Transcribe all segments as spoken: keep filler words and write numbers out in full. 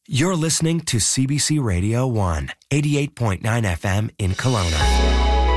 You're listening to C B C Radio one, eighty-eight point nine F M in Kelowna.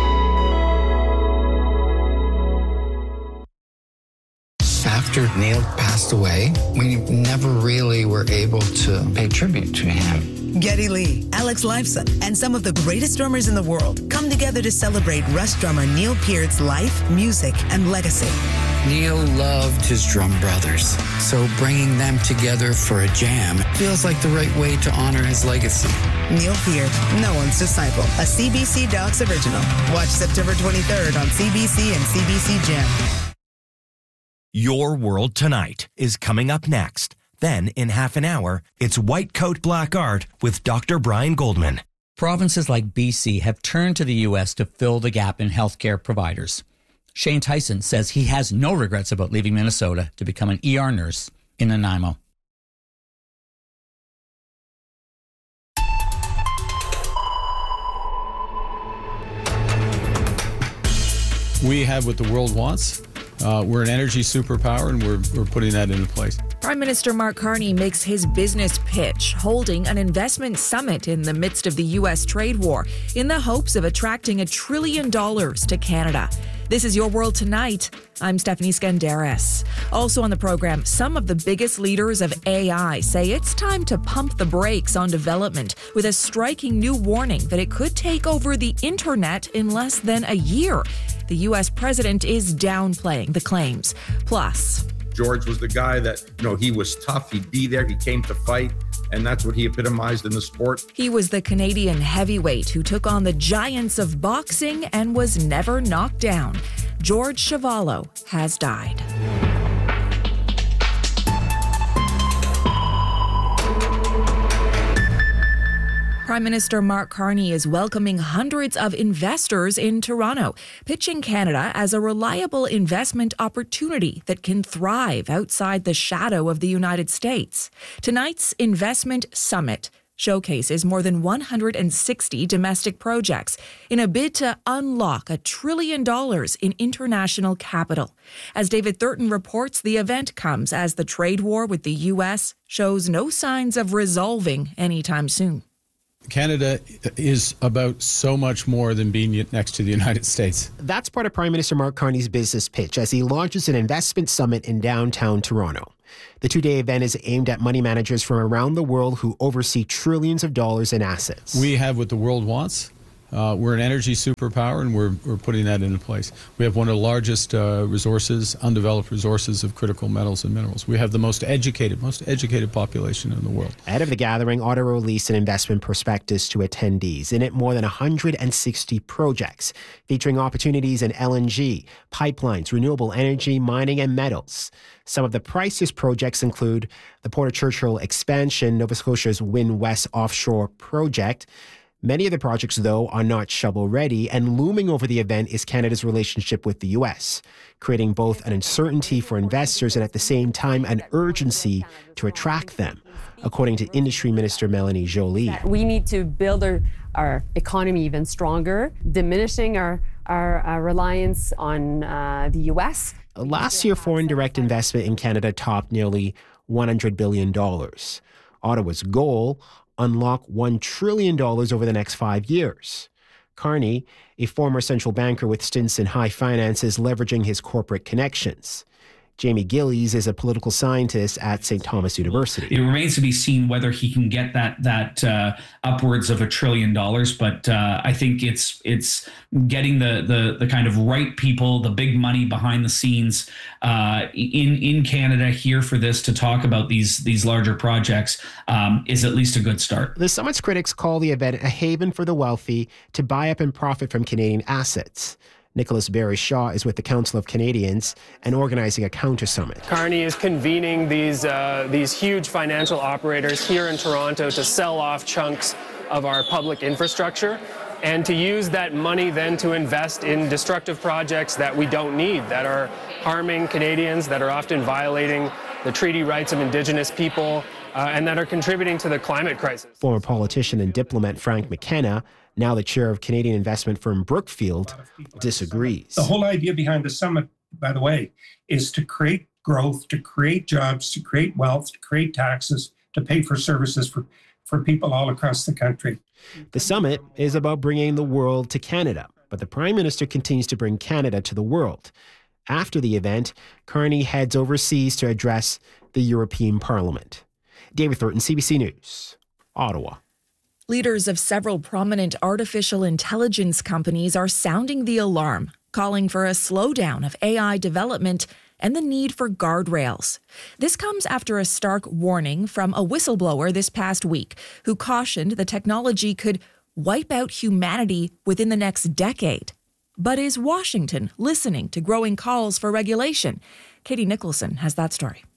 After Neil passed away, we never really were able to pay tribute to him. Geddy Lee, Alex Lifeson, and some of the greatest drummers in the world come together to celebrate Rush drummer Neil Peart's life, music, and legacy. Neil loved his drum brothers, so bringing them together for a jam feels like the right way to honor his legacy. Neil Peart, no one's disciple, a C B C Docs original. Watch September twenty-third on C B C and C B C Gem. Your World Tonight is coming up next. Then, in half an hour, it's White Coat Black Art with Doctor Brian Goldman. Provinces like B C have turned to the U S to fill the gap in healthcare providers. Shane Tyson says he has no regrets about leaving Minnesota to become an E R nurse in Nanaimo. We have what the world wants. Uh, we're an energy superpower, and we're we're putting that into place. Prime Minister Mark Carney makes his business pitch, holding an investment summit in the midst of the U S trade war in the hopes of attracting a trillion dollars to Canada. This is Your World Tonight. I'm Stephanie Skandaris. Also on the program, some of the biggest leaders of A I say it's time to pump the brakes on development with a striking new warning that it could take over the internet in less than a year. The U S president is downplaying the claims. Plus, George was the guy that, you know, he was tough. He'd be there. He came to fight. And that's what he epitomized in the sport. He was the Canadian heavyweight who took on the giants of boxing and was never knocked down. George Chuvalo has died. Prime Minister Mark Carney is welcoming hundreds of investors in Toronto, pitching Canada as a reliable investment opportunity that can thrive outside the shadow of the United States. Tonight's Investment Summit showcases more than one hundred sixty domestic projects in a bid to unlock a trillion dollars in international capital. As David Thurton reports, the event comes as the trade war with the U S shows no signs of resolving anytime soon. Canada is about so much more than being next to the United States. That's part of Prime Minister Mark Carney's business pitch as he launches an investment summit in downtown Toronto. The two-day event is aimed at money managers from around the world who oversee trillions of dollars in assets. We have what the world wants. Uh, we're an energy superpower, and we're we're putting that into place. We have one of the largest uh, resources, undeveloped resources of critical metals and minerals. We have the most educated, most educated population in the world. Ahead of the gathering, Ottawa released an investment prospectus to attendees. In it, more than one hundred sixty projects, featuring opportunities in L N G, pipelines, renewable energy, mining, and metals. Some of the priciest projects include the Port of Churchill expansion, Nova Scotia's Wind West offshore project. Many of the projects, though, are not shovel-ready, and looming over the event is Canada's relationship with the U S, creating both an uncertainty for investors and at the same time an urgency to attract them, according to Industry Minister Melanie Joly. We need to build our, our economy even stronger, diminishing our, our, our reliance on uh, the U S. Last year, foreign direct investment in Canada topped nearly one hundred billion dollars. Ottawa's goal, unlock one trillion dollars over the next five years. Carney, a former central banker with stints in high finance, is leveraging his corporate connections. Jamie Gillies is a political scientist at Saint Thomas University. It remains to be seen whether he can get that that uh, upwards of a trillion dollars, but uh, I think it's it's getting the, the the kind of right people, the big money behind the scenes uh, in in Canada here for this to talk about these these larger projects um, is at least a good start. The summit's critics call the event a haven for the wealthy to buy up and profit from Canadian assets. Nicholas Barry Shaw is with the Council of Canadians and organizing a counter-summit. Carney is convening these, uh, these huge financial operators here in Toronto to sell off chunks of our public infrastructure and to use that money then to invest in destructive projects that we don't need, that are harming Canadians, that are often violating the treaty rights of Indigenous people, uh, and that are contributing to the climate crisis. Former politician and diplomat Frank McKenna, now the chair of Canadian investment firm Brookfield, disagrees. The whole idea behind the summit, by the way, is to create growth, to create jobs, to create wealth, to create taxes, to pay for services for, for people all across the country. The summit is about bringing the world to Canada, but the Prime Minister continues to bring Canada to the world. After the event, Carney heads overseas to address the European Parliament. David Thornton, C B C News, Ottawa. Leaders of several prominent artificial intelligence companies are sounding the alarm, calling for a slowdown of A I development and the need for guardrails. This comes after a stark warning from a whistleblower this past week who cautioned the technology could wipe out humanity within the next decade. But is Washington listening to growing calls for regulation? Katie Nicholson has that story.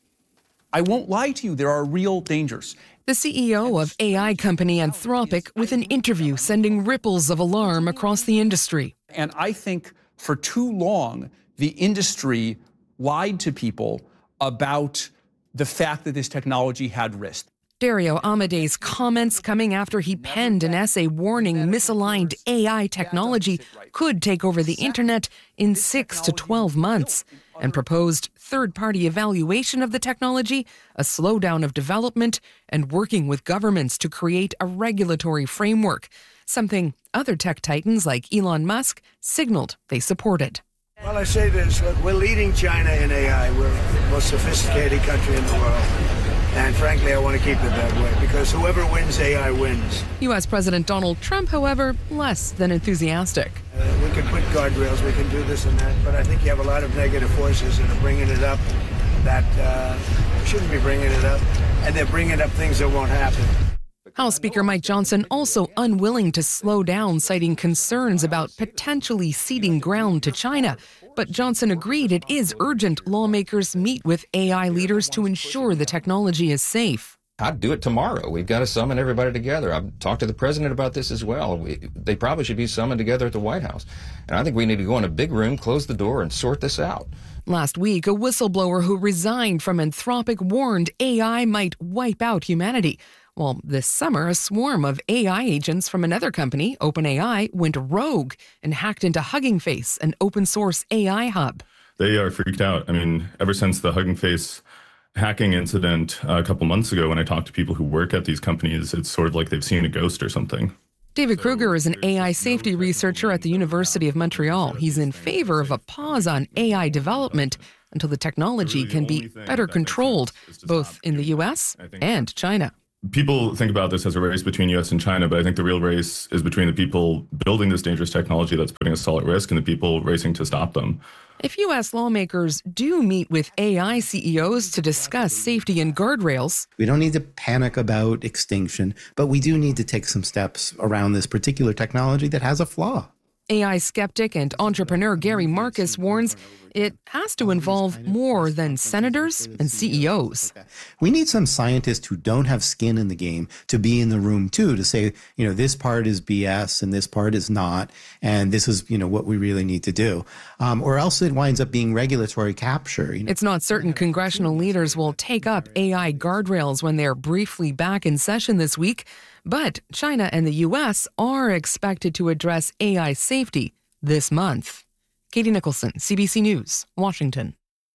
I won't lie to you, there are real dangers. The C E O of A I company Anthropic with an interview sending ripples of alarm across the industry. And I think for too long, the industry lied to people about the fact that this technology had risk. Dario Amade's comments coming after he penned an essay warning misaligned A I technology could take over the internet in six to twelve months, and proposed third-party evaluation of the technology, a slowdown of development, and working with governments to create a regulatory framework, something other tech titans like Elon Musk signaled they supported. Well, I say this, look, we're leading China in A I. We're the most sophisticated country in the world. And frankly, I want to keep it that way, because whoever wins A I wins. U S President Donald Trump, however, less than enthusiastic. Uh, we can put guardrails, we can do this and that, but I think you have a lot of negative forces that are bringing it up that uh, shouldn't be bringing it up, and they're bringing up things that won't happen. House Speaker Mike Johnson also unwilling to slow down, citing concerns about potentially ceding ground to China. But Johnson agreed it is urgent lawmakers meet with A I leaders to ensure the technology is safe. I'd do it tomorrow. We've got to summon everybody together. I've talked to the president about this as well. We, they probably should be summoned together at the White House. And I think we need to go in a big room, close the door, and sort this out. Last week, a whistleblower who resigned from Anthropic warned A I might wipe out humanity. Well, this summer, a swarm of A I agents from another company, OpenAI, went rogue and hacked into Hugging Face, an open-source A I hub. They are freaked out. I mean, ever since the Hugging Face hacking incident a couple months ago, when I talked to people who work at these companies, it's sort of like they've seen a ghost or something. David Kruger is an A I safety researcher at the University of Montreal. He's in favor of a pause on A I development until the technology can be better controlled, both in the U S and China. People think about this as a race between U S and China, but I think the real race is between the people building this dangerous technology that's putting us all at risk and the people racing to stop them. If U S lawmakers do meet with A I C E Os to discuss safety and guardrails, we don't need to panic about extinction, but we do need to take some steps around this particular technology that has a flaw. A I skeptic and entrepreneur Gary Marcus warns it has to involve more than senators and C E Os. We need some scientists who don't have skin in the game to be in the room too, to say, you know, this part is B S and this part is not, and this is, you know, what we really need to do. Um, or else it winds up being regulatory capture. You know? It's not certain congressional leaders will take up A I guardrails when they're briefly back in session this week, but China and the U S are expected to address A I safety this month. Katie Nicholson, C B C News, Washington.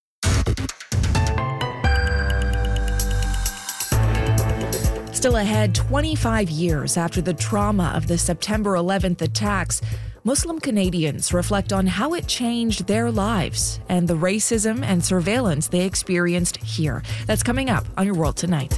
Still ahead, twenty-five years after the trauma of the September eleventh attacks, Muslim Canadians reflect on how it changed their lives and the racism and surveillance they experienced here. That's coming up on Your World Tonight.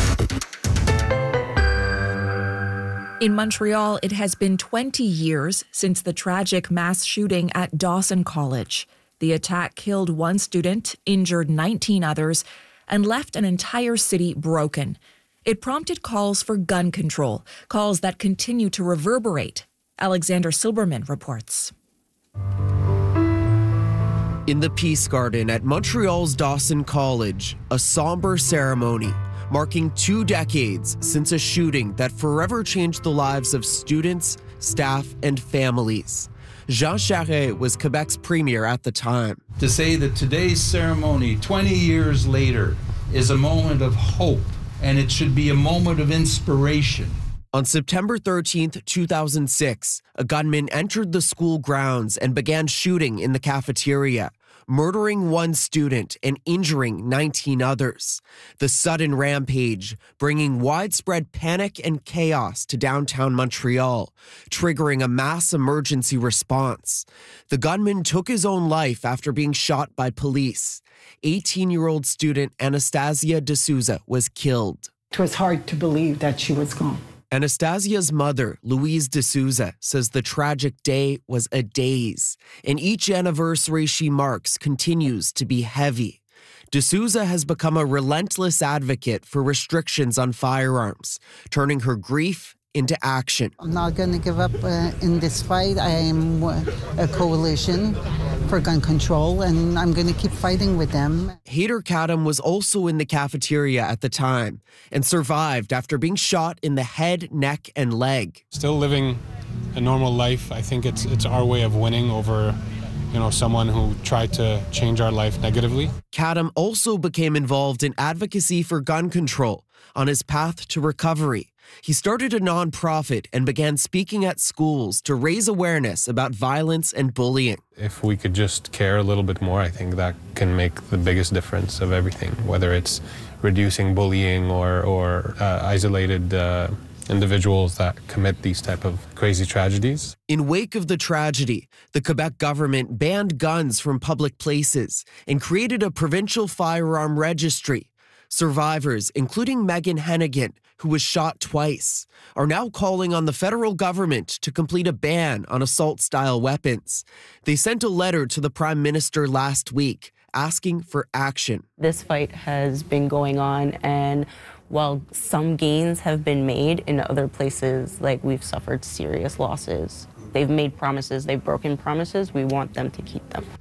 In Montreal, it has been twenty years since the tragic mass shooting at Dawson College. The attack killed one student, injured nineteen others, and left an entire city broken. It prompted calls for gun control, calls that continue to reverberate. Alexander Silberman reports. In the Peace Garden at Montreal's Dawson College, a somber ceremony marking two decades since a shooting that forever changed the lives of students, staff, and families. Jean Charest was Quebec's premier at the time. To say that today's ceremony, twenty years later, is a moment of hope, and it should be a moment of inspiration. On September thirteenth, two thousand six, a gunman entered the school grounds and began shooting in the cafeteria, murdering one student and injuring nineteen others. The sudden rampage bringing widespread panic and chaos to downtown Montreal, triggering a mass emergency response. The gunman took his own life after being shot by police. eighteen-year-old student Anastasia D'Souza was killed. It was hard to believe that she was gone. Anastasia's mother, Louise D'Souza, says the tragic day was a daze, and each anniversary she marks continues to be heavy. D'Souza has become a relentless advocate for restrictions on firearms, turning her grief into action. I'm not going to give up uh, in this fight. I am a coalition for gun control, and I'm going to keep fighting with them. Haider Kadam was also in the cafeteria at the time and survived after being shot in the head, neck, and leg. Still living a normal life. I think it's it's our way of winning over, you know, someone who tried to change our life negatively. Kadam also became involved in advocacy for gun control on his path to recovery. He started a nonprofit and began speaking at schools to raise awareness about violence and bullying. If we could just care a little bit more, I think that can make the biggest difference of everything, whether it's reducing bullying or, or uh, isolated uh, individuals that commit these type of crazy tragedies. In wake of the tragedy, the Quebec government banned guns from public places and created a provincial firearm registry. Survivors, including Megan Hennigan, who was shot twice, are now calling on the federal government to complete a ban on assault-style weapons. They sent a letter to the Prime Minister last week asking for action. This fight has been going on, and while some gains have been made, in other places, like, we've suffered serious losses. They've made promises, they've broken promises, we want them to keep them.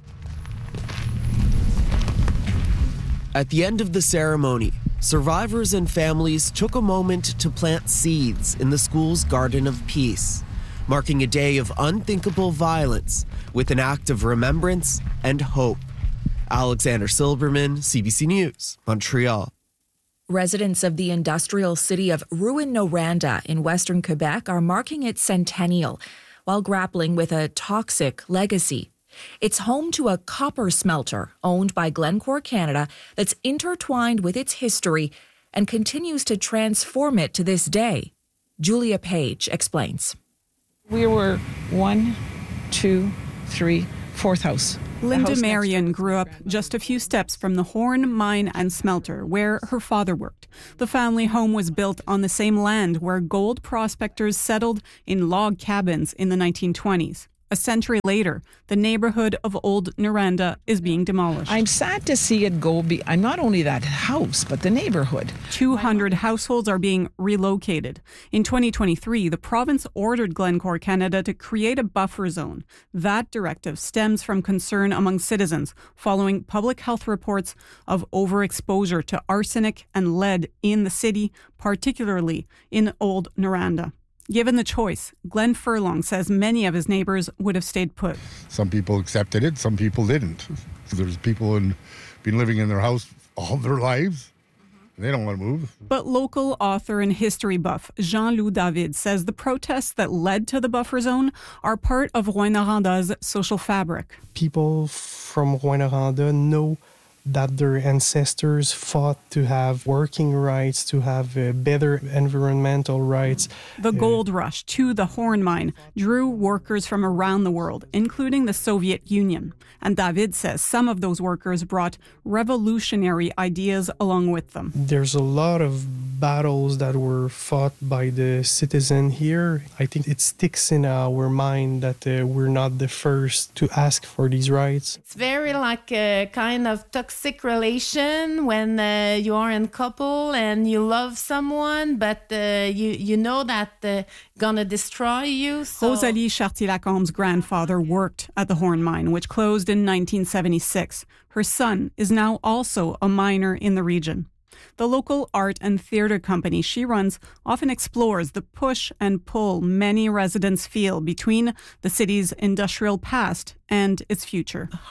At the end of the ceremony, survivors and families took a moment to plant seeds in the school's Garden of Peace, marking a day of unthinkable violence with an act of remembrance and hope. Alexander Silberman, C B C News, Montreal. Residents of the industrial city of Rouyn-Noranda in western Quebec are marking its centennial while grappling with a toxic legacy. It's home to a copper smelter owned by Glencore Canada that's intertwined with its history and continues to transform it to this day. Julia Page explains. We were one, two, three, fourth house. Linda Marion grew up just a few steps from the Horn Mine and Smelter, where her father worked. The family home was built on the same land where gold prospectors settled in log cabins in the nineteen twenties. A century later, the neighborhood of Old Noranda is being demolished. I'm sad to see it go. Be- I'm not only that house, but the neighborhood. two hundred households are being relocated. In twenty twenty-three, the province ordered Glencore Canada to create a buffer zone. That directive stems from concern among citizens following public health reports of overexposure to arsenic and lead in the city, particularly in Old Noranda. Given the choice, Glenn Furlong says many of his neighbors would have stayed put. Some people accepted it, some people didn't. There's people who've been living in their house all their lives. They don't want to move. But local author and history buff Jean-Loup David says the protests that led to the buffer zone are part of Rouyn-Noranda's social fabric. People from Rouyn-Noranda know that their ancestors fought to have working rights, to have uh, better environmental rights. The gold rush to the Horn Mine drew workers from around the world, including the Soviet Union. And David says some of those workers brought revolutionary ideas along with them. There's a lot of battles that were fought by the citizen here. I think it sticks in our mind that uh, we're not the first to ask for these rights. It's very like a kind of toxic relation when uh, you are in couple and you love someone, but uh, you you know that uh, gonna destroy you. So. Rosalie Chartier-Lacombe's grandfather worked at the Horn Mine, which closed in nineteen seventy-six. Her son is now also a miner in the region. The local art and theater company she runs often explores the push and pull many residents feel between the city's industrial past and its future. Art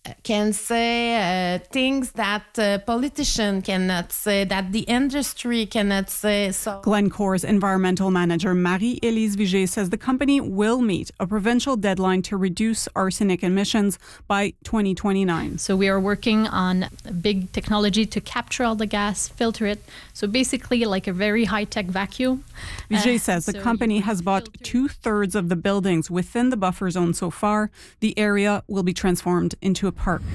can say, uh, things that uh, politician cannot say, that the industry cannot say. So Glencore's environmental manager Marie-Élise Vigé says the company will meet a provincial deadline to reduce arsenic emissions by twenty twenty-nine. So we are working on a big technology to capture all the gas, filter it. So basically like a very high-tech vacuum. Vigé Uh, says the so company has bought two-thirds of the buildings within the buffer zone so far. The area will be transformed into a park.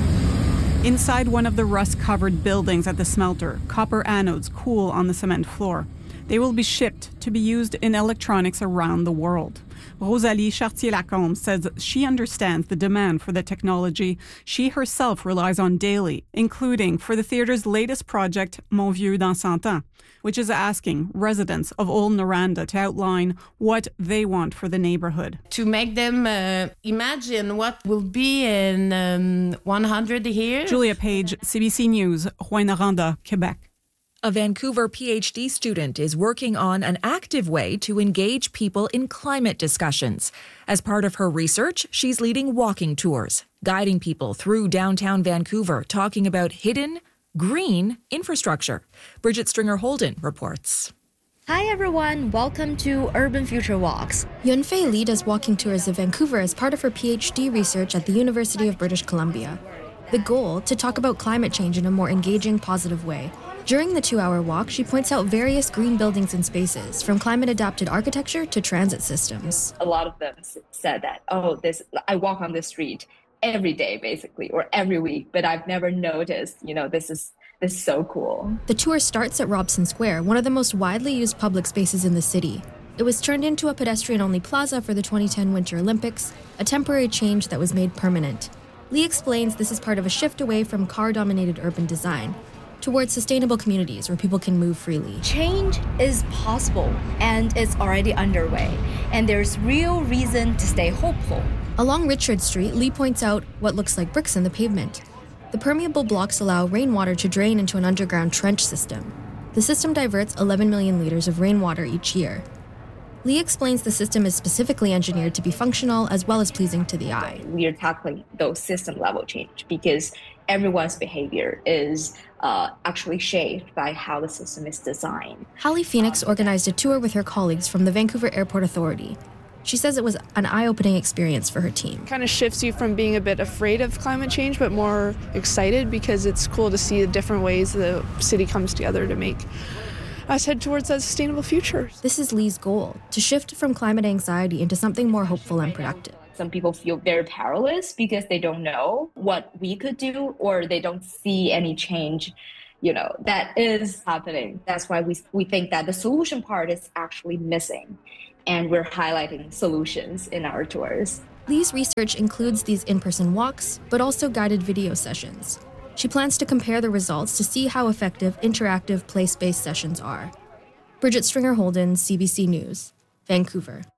Inside one of the rust-covered buildings at the smelter, copper anodes cool on the cement floor. They will be shipped to be used in electronics around the world. Rosalie Chartier-Lacombe says she understands the demand for the technology she herself relies on daily, including for the theatre's latest project, Mon Vieux dans cent ans, which is asking residents of Old Noranda to outline what they want for the neighborhood. to make them uh, imagine what will be in um, one hundred years. Julia Page, C B C News, Rouyn-Noranda, Quebec. A Vancouver PhD student is working on an active way to engage people in climate discussions. As part of her research, she's leading walking tours, guiding people through downtown Vancouver, talking about hidden, green infrastructure. Bridget Stringer-Holden reports. Hi everyone, welcome to Urban Future Walks. Yunfei Li does walking tours of Vancouver as part of her PhD research at the University of British Columbia. The goal, to talk about climate change in a more engaging, positive way. During the two-hour walk, she points out various green buildings and spaces, from climate-adapted architecture to transit systems. A lot of them said that, oh, this I walk on this street every day, basically, or every week, but I've never noticed, you know, this is this is so cool. The tour starts at Robson Square, one of the most widely used public spaces in the city. It was turned into a pedestrian-only plaza for the twenty ten Winter Olympics, a temporary change that was made permanent. Lee explains this is part of a shift away from car-dominated urban design towards sustainable communities where people can move freely. Change is possible, and it's already underway, and there's real reason to stay hopeful. Along Richard Street, Lee points out what looks like bricks in the pavement. The permeable blocks allow rainwater to drain into an underground trench system. The system diverts eleven million liters of rainwater each year. Lee explains the system is specifically engineered to be functional as well as pleasing to the eye. We are tackling those system level change because everyone's behavior is uh, actually shaped by how the system is designed. Hallie Phoenix organized a tour with her colleagues from the Vancouver Airport Authority. She says it was an eye-opening experience for her team. Kind of shifts you from being a bit afraid of climate change, but more excited because it's cool to see the different ways the city comes together to make us head towards that sustainable future. This is Lee's goal, to shift from climate anxiety into something more hopeful and productive. Some people feel very powerless because they don't know what we could do or they don't see any change, you know, that is happening. That's why we, we think that the solution part is actually missing, and we're highlighting solutions in our tours. Lee's research includes these in-person walks, but also guided video sessions. She plans to compare the results to see how effective interactive place-based sessions are. Bridget Stringer-Holden, C B C News, Vancouver.